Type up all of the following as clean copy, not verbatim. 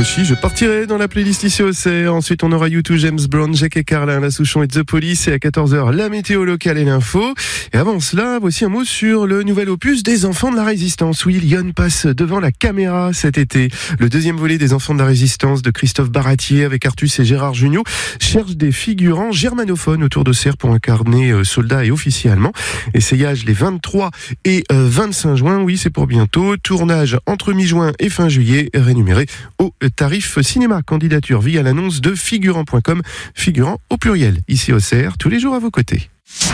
Aussi, je partirai dans la playlist ici au CR. Ensuite, on aura U2, James Brown, Jacques et Carlin, La Souchon et The Police. Et à 14h, la météo locale et l'info. Et avant cela, voici un mot sur le nouvel opus des Enfants de la Résistance. Oui, Lyon passe devant la caméra cet été. Le deuxième volet des Enfants de la Résistance de Christophe Baratier avec Artus et Gérard Jugnot cherche des figurants germanophones autour d'Auxerre pour incarner soldats et officiers allemands. Essayage les 23 et 25 juin. Oui, c'est pour bientôt. Tournage entre mi-juin et fin juillet, rémunéré au tarif cinéma. Candidature via l'annonce de figurant.com. Figurant au pluriel. Ici au CR, tous les jours à vos côtés.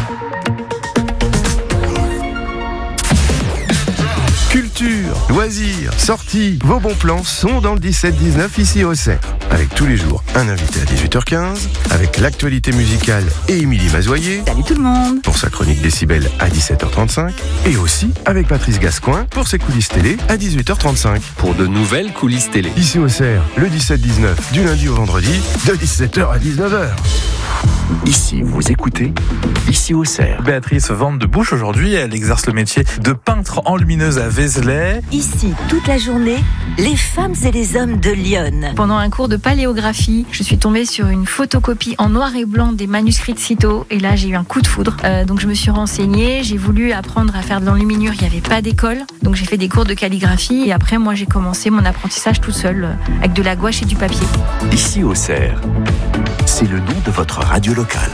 Culture, loisirs, sorties, vos bons plans sont dans le 17-19 ici au CER. Avec tous les jours un invité à 18h15, avec l'actualité musicale et Émilie Mazoyer. Salut tout le monde. Pour sa chronique Décibel à 17h35. Et aussi avec Patrice Gascoin pour ses coulisses télé à 18h35. Pour de nouvelles coulisses télé. Ici au CER, le 17-19 du lundi au vendredi de 17h à 19h. Ici, vous écoutez, ici au CER. Béatrice Vente de Bouche, aujourd'hui, elle exerce le métier de peintre enlumineuse à Vézelay. Ici, toute la journée, les femmes et les hommes de Lyon. Pendant un cours de paléographie, je suis tombée sur une photocopie en noir et blanc des manuscrits de Cîteaux. Et là, j'ai eu un coup de foudre. Donc, je me suis renseignée. J'ai voulu apprendre à faire de l'enluminure. Il n'y avait pas d'école. Donc, j'ai fait des cours de calligraphie. Et après, moi, j'ai commencé mon apprentissage toute seule, avec de la gouache et du papier. Ici au CER, c'est le nom de votre radio locale.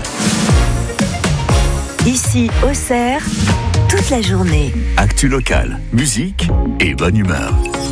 Ici, au CER, toute la journée. Actu locale, musique et bonne humeur.